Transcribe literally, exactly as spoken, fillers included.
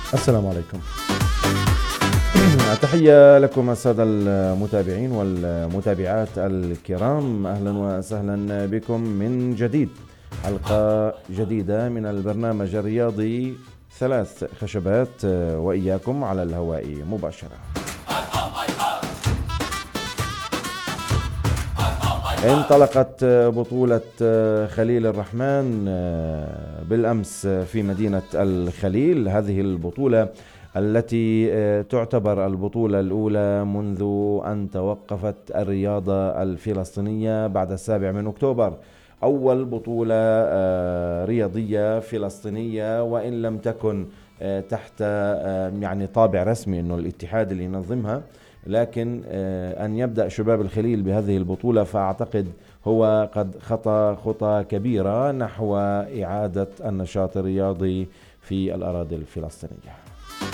السلام عليكم. تحية لكم السادة المتابعين والمتابعات الكرام، أهلا وسهلا بكم من جديد، حلقة جديدة من البرنامج الرياضي ثلاث خشبات وإياكم على الهواء مباشرة. انطلقت بطولة خليل الرحمن بالأمس في مدينة الخليل، هذه البطولة التي تعتبر البطولة الأولى منذ أن توقفت الرياضة الفلسطينية بعد السابع من أكتوبر. أول بطولة رياضية فلسطينية، وإن لم تكن تحت يعني طابع رسمي أنه الاتحاد اللي ينظمها، لكن أن يبدأ شباب الخليل بهذه البطولة فأعتقد هو قد خطى خطى كبيرة نحو إعادة النشاط الرياضي في الأراضي الفلسطينية.